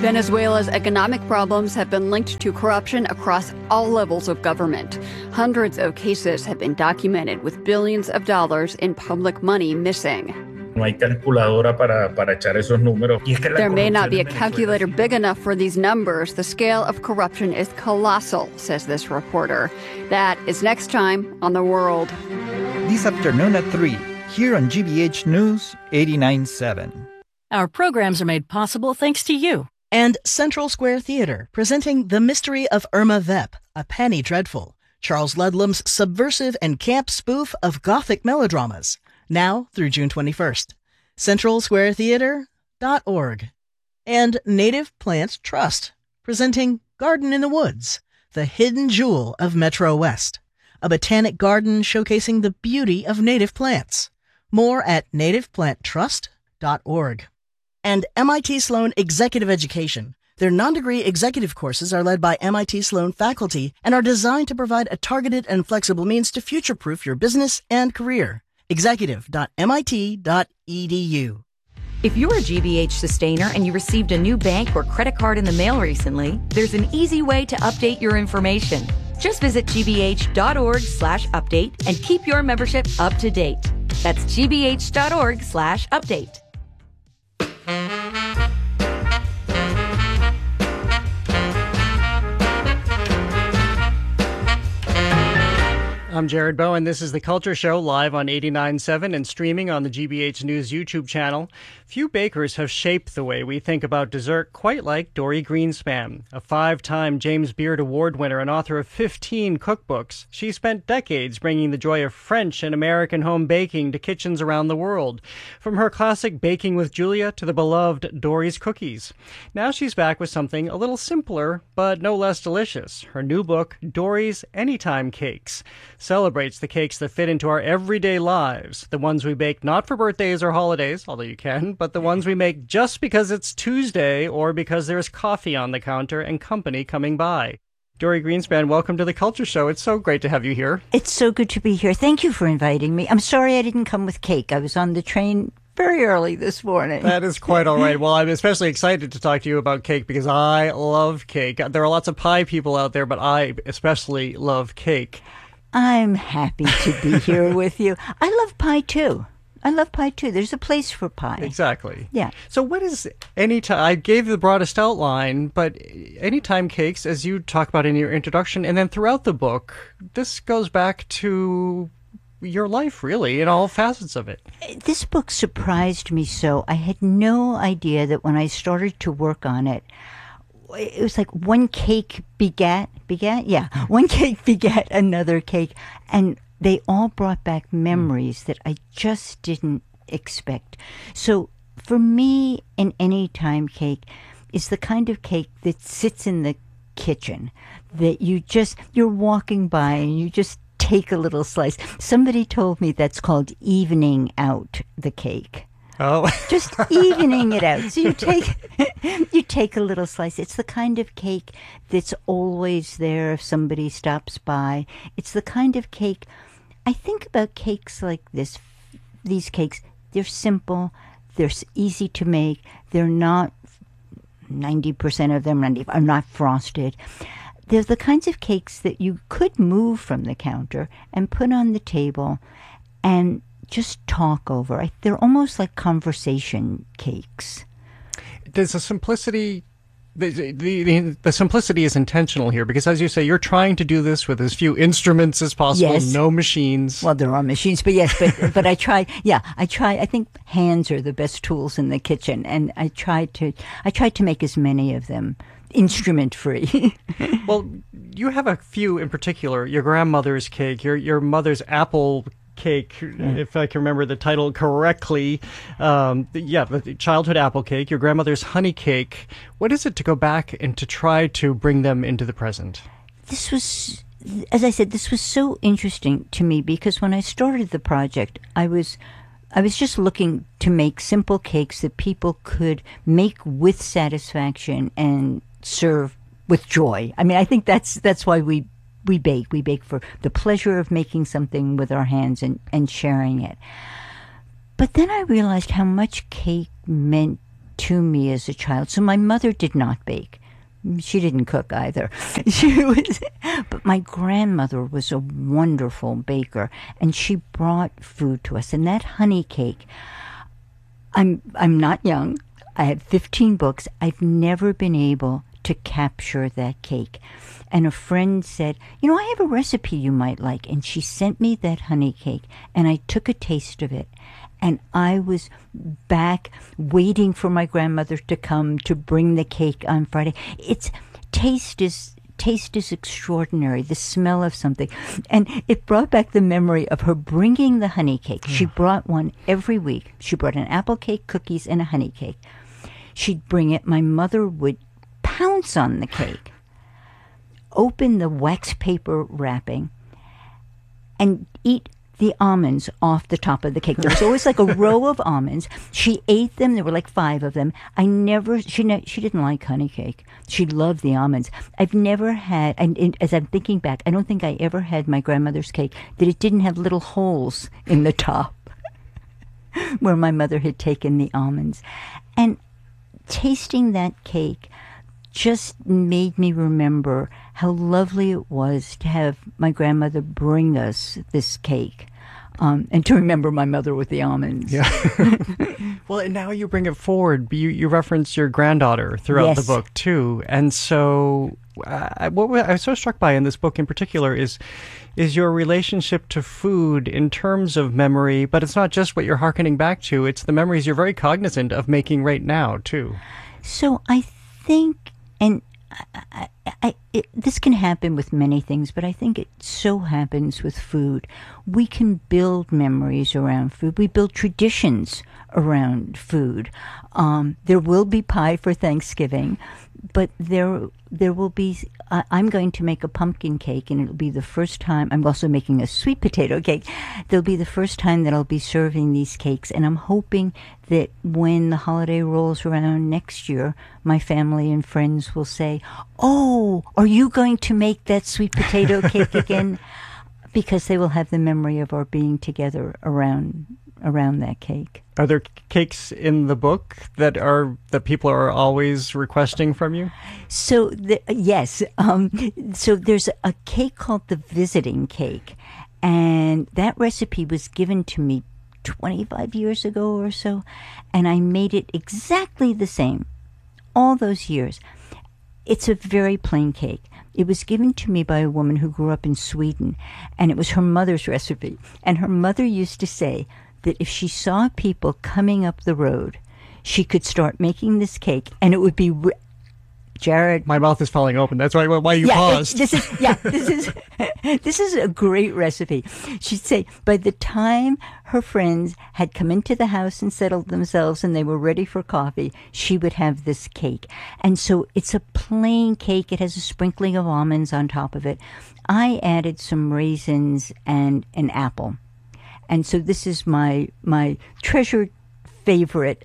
Venezuela's economic problems have been linked to corruption across all levels of government. Hundreds of cases have been documented with billions of dollars in public money missing. No hay calculadora para echar esos números. There may not be a calculator big enough for these numbers. The scale of corruption is colossal, says this reporter. That is next time on The World. This afternoon at 3, here on GBH News 89.7. Our programs are made possible thanks to you. And Central Square Theater, presenting The Mystery of Irma Vep, A Penny Dreadful, Charles Ludlam's subversive and camp spoof of Gothic melodramas, now through June 21st. CentralSquareTheater.org. And Native Plant Trust, presenting Garden in the Woods, the hidden jewel of Metro West, a botanic garden showcasing the beauty of native plants. More at nativeplanttrust.org. And MIT Sloan Executive Education. Their non-degree executive courses are led by MIT Sloan faculty and are designed to provide a targeted and flexible means to future-proof your business and career. Executive.mit.edu. If you're a GBH sustainer and you received a new bank or credit card in the mail recently, there's an easy way to update your information. Just visit gbh.org/update and keep your membership up to date. That's gbh.org/update. I'm Jared Bowen. This is The Culture Show, live on 89.7 and streaming on the GBH News YouTube channel. Few bakers have shaped the way we think about dessert quite like Dorie Greenspan, a 5-time James Beard Award winner and author of 15 cookbooks. She spent decades bringing the joy of French and American home baking to kitchens around the world, from her classic Baking with Julia to the beloved Dorie's Cookies. Now she's back with something a little simpler, but no less delicious. Her new book, Dorie's Anytime Cakes, celebrates the cakes that fit into our everyday lives, the ones we bake not for birthdays or holidays, although you can, but the ones we make just because it's Tuesday or because there's coffee on the counter and company coming by. Dorie Greenspan, welcome to The Culture Show. It's so great to have you here. It's so good to be here. Thank you for inviting me. I'm sorry I didn't come with cake. I was on the train very early this morning. That is quite all right. Well, I'm especially excited to talk to you about cake because I love cake. There are lots of pie people out there, but I especially love cake. I'm happy to be here with you. I love pie, too. There's a place for pie. Exactly. Yeah. So what is anytime? I gave the broadest outline, but anytime cakes, as you talk about in your introduction, and then throughout the book, this goes back to your life, really, in all facets of it. This book surprised me so. I had no idea that when I started to work on it, it was like one cake begat, one cake begat another cake, and they all brought back memories that I just didn't expect. So for me, an anytime cake is the kind of cake that sits in the kitchen, that you're walking by and you just take a little slice. Somebody told me that's called evening out the cake. Oh. Just evening it out. So you take a little slice. It's the kind of cake that's always there if somebody stops by. It's the kind of cake, I think about cakes like this. These cakes, they're simple, they're easy to make, they're not, 90% of them are not frosted. They're the kinds of cakes that you could move from the counter and put on the table and just talk over. They're almost like conversation cakes. There's a simplicity. The simplicity is intentional here because, as you say, you're trying to do this with as few instruments as possible. Yes. No machines. Well, there are machines, but yes, but I try. Yeah, I try. I think hands are the best tools in the kitchen, and I try to make as many of them instrument free. Well, you have a few in particular. Your grandmother's cake, your mother's apple cake, if I can remember the title correctly. The childhood apple cake, your grandmother's honey cake. What is it to go back and to try to bring them into the present? This was, as I said, this was so interesting to me because when I started the project, I was just looking to make simple cakes that people could make with satisfaction and serve with joy. I mean, I think that's why we bake. We bake for the pleasure of making something with our hands and sharing it. But then I realized how much cake meant to me as a child. So my mother did not bake. She didn't cook either. But my grandmother was a wonderful baker, and she brought food to us. And that honey cake, I'm not young. I have 15 books. I've never been able to capture that cake. And a friend said, you know, I have a recipe you might like. And she sent me that honey cake, and I took a taste of it. And I was back waiting for my grandmother to come to bring the cake on Friday. Taste is extraordinary, the smell of something. And it brought back the memory of her bringing the honey cake. She brought one every week. She brought an apple cake, cookies, and a honey cake. She'd bring it. My mother would pounce on the cake, open the wax paper wrapping, and eat the almonds off the top of the cake. There was always like a row of almonds. She ate them. There were like 5 of them. She didn't like honey cake. She loved the almonds. I've never had, and as I'm thinking back, I don't think I ever had my grandmother's cake that it didn't have little holes in the top where my mother had taken the almonds. And tasting that cake just made me remember how lovely it was to have my grandmother bring us this cake, and to remember my mother with the almonds. Yeah. Well, and now you bring it forward. You reference your granddaughter throughout the book, too. And so what I was so struck by in this book in particular is your relationship to food in terms of memory, but it's not just what you're hearkening back to. It's the memories you're very cognizant of making right now, too. So I think, and this can happen with many things, but I think it so happens with food. We can build memories around food. We build traditions around food. There will be pie for Thanksgiving, but there will be, I'm going to make a pumpkin cake, and it'll be the first time. I'm also making a sweet potato cake. There'll be the first time that I'll be serving these cakes, and I'm hoping that when the holiday rolls around next year, my family and friends will say, "Oh, are you going to make that sweet potato cake again?" Because they will have the memory of our being together around that cake. Are there cakes in the book that people are always requesting from you? So yes. So there's a cake called the visiting cake, and that recipe was given to me 25 years ago or so, and I made it exactly the same all those years. It's a very plain cake. It was given to me by a woman who grew up in Sweden, and it was her mother's recipe. And her mother used to say that if she saw people coming up the road, she could start making this cake, and it would be Jared. My mouth is falling open. That's why you paused. This is a great recipe. She'd say by the time her friends had come into the house and settled themselves and they were ready for coffee, she would have this cake. And so it's a plain cake. It has a sprinkling of almonds on top of it. I added some raisins and an apple. And so this is my treasured favorite.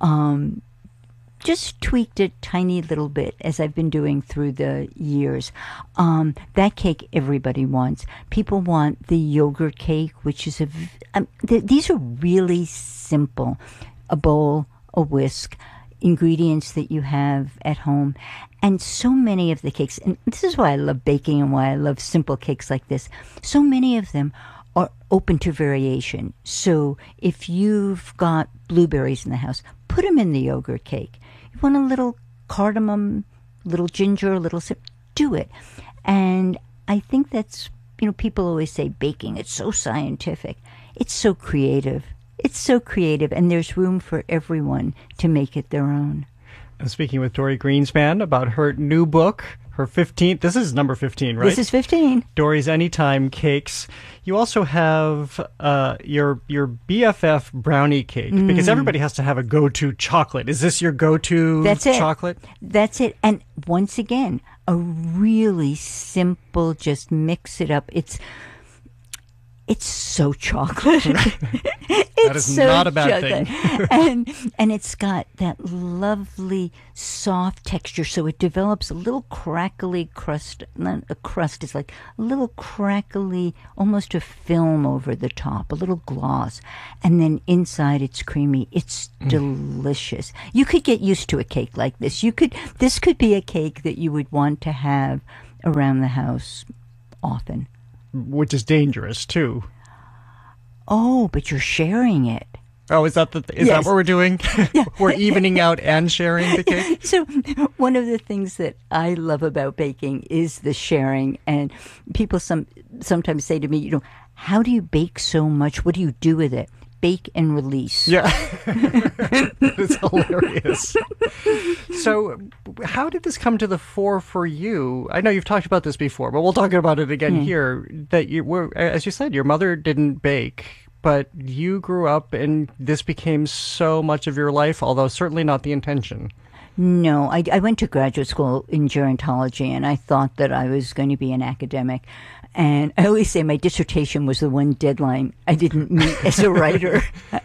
Just tweaked a tiny little bit as I've been doing through the years. That cake everybody wants. People want the yogurt cake, which is these are really simple. A bowl, a whisk, ingredients that you have at home. And so many of the cakes, and this is why I love baking and why I love simple cakes like this, so many of them are open to variation. So if you've got blueberries in the house, put them in the yogurt cake. You want a little cardamom, little ginger, a little do it. And I think that's, people always say baking, it's so scientific. It's so creative. It's so creative, and there's room for everyone to make it their own. I'm speaking with Dorie Greenspan about her new book, her 15th. This is number 15, right? This is 15. Dorie's Anytime Cakes. You also have your BFF brownie cake, because everybody has to have a go-to chocolate. Is this your go-to chocolate? That's it. And once again, a really simple, just mix it up. It's so chocolate. That is so not a bad thing. and it's got that lovely soft texture, so it develops a little crackly crust. Not a crust, it's like a little crackly, almost a film over the top, a little gloss. And then inside it's creamy. It's delicious. You could get used to a cake like this. This could be a cake that you would want to have around the house often. Which is dangerous, too. Oh, but you're sharing it. Oh, is that what we're doing? We're evening out and sharing the cake? So one of the things that I love about baking is the sharing. And people sometimes say to me, how do you bake so much? What do you do with it? Bake and release. Yeah. It's hilarious. So how did this come to the fore for you? I know you've talked about this before, but we'll talk about it again here. That you were, as you said, your mother didn't bake, but you grew up and this became so much of your life, although certainly not the intention. No, I went to graduate school in gerontology, and I thought that I was going to be an academic. And I always say my dissertation was the one deadline I didn't meet as a writer.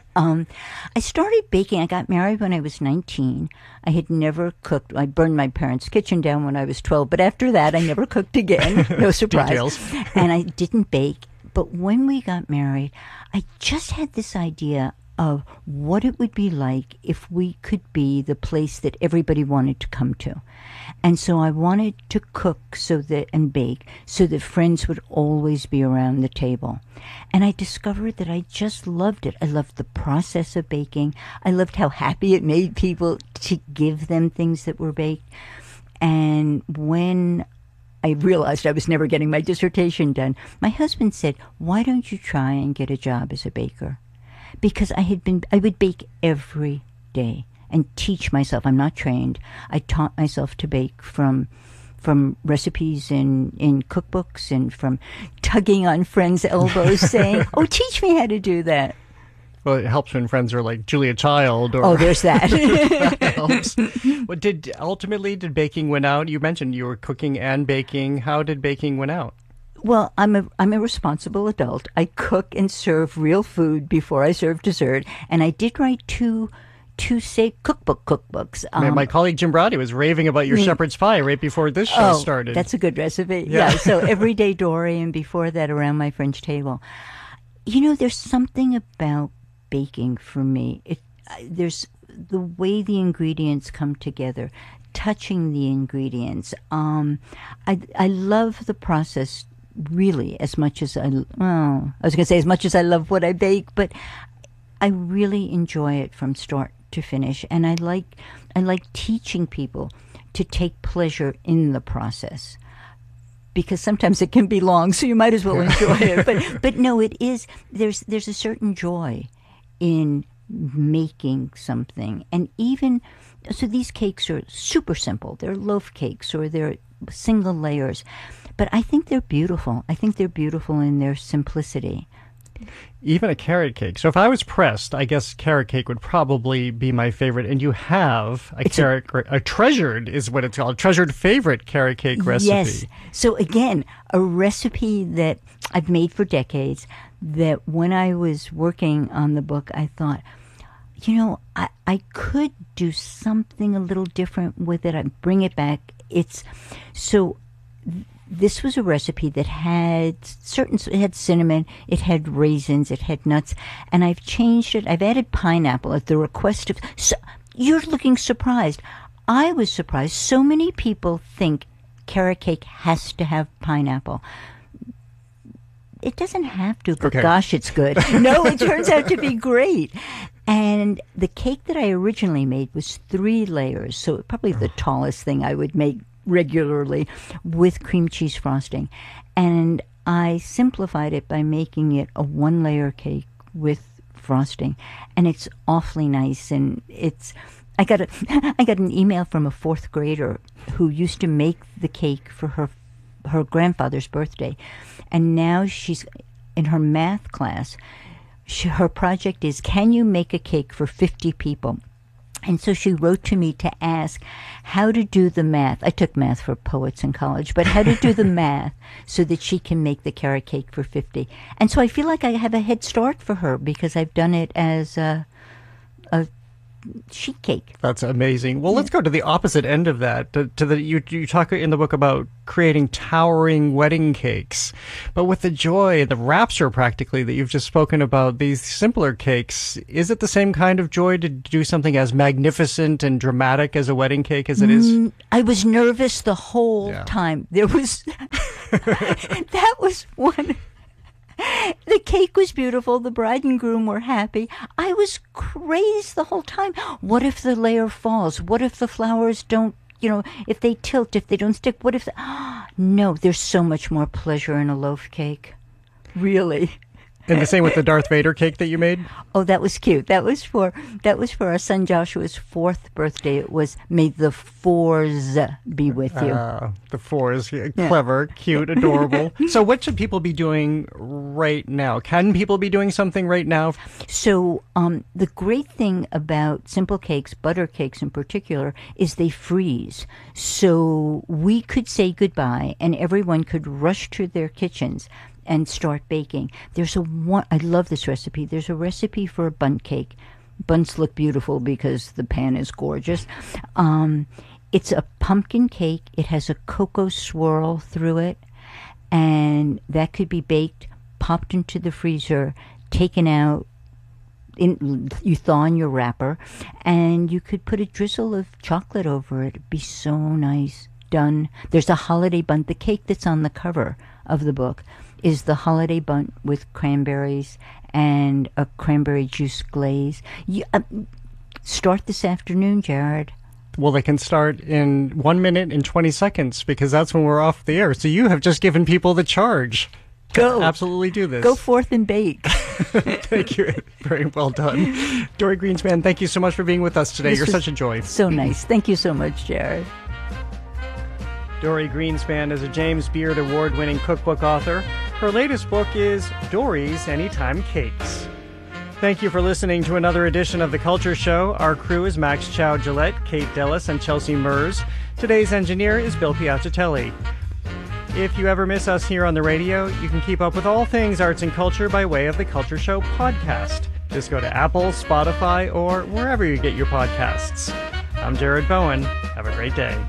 I started baking. I got married when I was 19. I had never cooked. I burned my parents' kitchen down when I was 12. But after that, I never cooked again. No surprise. Details. And I didn't bake. But when we got married, I just had this idea of what it would be like if we could be the place that everybody wanted to come to. And so I wanted to cook and bake so that friends would always be around the table. And I discovered that I just loved it. I loved the process of baking. I loved how happy it made people to give them things that were baked. And when I realized I was never getting my dissertation done, my husband said, "Why don't you try and get a job as a baker?" Because I would bake every day and teach myself. I'm not trained. I taught myself to bake from recipes in cookbooks and from tugging on friends' elbows saying, "Oh, teach me how to do that." Well, it helps when friends are like Julia Child. Oh, there's that. That helps. Well, did baking win out? You mentioned you were cooking and baking. How did baking win out? Well, I'm a responsible adult. I cook and serve real food before I serve dessert, and I did write two cookbooks. My colleague Jim Brody was raving about your shepherd's pie right before this show started. That's a good recipe. Yeah. So Everyday Dory, and before that, Around My French Table. There's something about baking for me. There's the way the ingredients come together, touching the ingredients. I love the process. Really, as much as I was going to say as much as I love what I bake, but I really enjoy it from start to finish, and I like teaching people to take pleasure in the process, because sometimes it can be long, so you might as well enjoy it. But no, it is. There's a certain joy in making something, and even so, these cakes are super simple. They're loaf cakes or they're single layers. But I think they're beautiful. I think they're beautiful in their simplicity. Even a carrot cake. So if I was pressed, I guess carrot cake would probably be my favorite. And you have a treasured is what it's called, treasured favorite carrot cake recipe. Yes. So again, a recipe that I've made for decades, that when I was working on the book, I thought, I could do something a little different with it. I'd bring it back. This was a recipe that had it had cinnamon, it had raisins, it had nuts, and I've changed it. I've added pineapple at the request of. So, you're looking surprised. I was surprised. So many people think carrot cake has to have pineapple. It doesn't have to, but gosh, it's good. No, it turns out to be great. And the cake that I originally made was 3 layers, so probably the tallest thing I would make regularly, with cream cheese frosting. And I simplified it by making it a 1-layer cake with frosting, and it's awfully nice. And I got an email from a 4th grader who used to make the cake for her grandfather's birthday, and now she's in her math class. Her project is, can you make a cake for 50 people? And so she wrote to me to ask how to do the math. I took math for poets in college, but how to do the math so that she can make the carrot cake for 50. And so I feel like I have a head start for her because I've done it as a sheet cake. That's amazing. Well, let's go to the opposite end of that. You talk in the book about creating towering wedding cakes, but with the joy, the rapture practically that you've just spoken about, these simpler cakes, is it the same kind of joy to do something as magnificent and dramatic as a wedding cake as it is? I was nervous the whole time. There was that was one. The cake was beautiful. The bride and groom were happy. I was crazed the whole time. What if the layer falls? What if the flowers don't, if they tilt, if they don't stick? What if... No, there's so much more pleasure in a loaf cake. Really. And the same with the Darth Vader cake that you made? Oh, that was cute. That was for our son Joshua's 4th birthday. It was, may the fours be with you. The fours. Clever, cute, adorable. So what should people be doing right now? Can people be doing something right now? So the great thing about simple cakes, butter cakes in particular, is they freeze. So we could say goodbye and everyone could rush to their kitchens and start baking. I love this recipe. There's a recipe for a bundt cake. Bunts look beautiful because the pan is gorgeous. It's a pumpkin cake. It has a cocoa swirl through it, and that could be baked, popped into the freezer, taken out. You thaw in your wrapper, and you could put a drizzle of chocolate over it. It'd be so nice. Done. There's a holiday bundt. The cake that's on the cover of the book is the holiday bundt with cranberries and a cranberry juice glaze. Start this afternoon, Jared. Well, they can start in 1 minute and 20 seconds because that's when we're off the air. So you have just given people the charge. Go. Absolutely do this. Go forth and bake. Thank you. Very well done. Dorie Greenspan, thank you so much for being with us today. You're such a joy. So nice. Thank you so much, Jared. Dorie Greenspan is a James Beard Award-winning cookbook author. Her latest book is Dorie's Anytime Cakes. Thank you for listening to another edition of The Culture Show. Our crew is Max Chow-Gillette, Kate Dellis, and Chelsea Mers. Today's engineer is Bill Piacitelli. If you ever miss us here on the radio, you can keep up with all things arts and culture by way of The Culture Show podcast. Just go to Apple, Spotify, or wherever you get your podcasts. I'm Jared Bowen. Have a great day.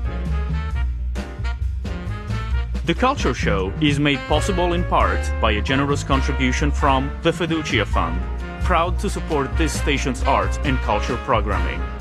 The Culture Show is made possible in part by a generous contribution from the Fiducia Fund, proud to support this station's art and culture programming.